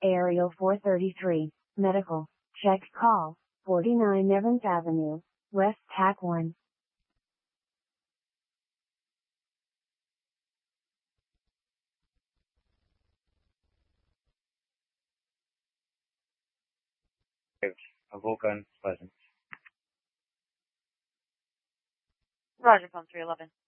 Aerial 433, medical, check call, 49 Evans Avenue, West TAC 1. Vulcan Pleasant. Roger, phone 311.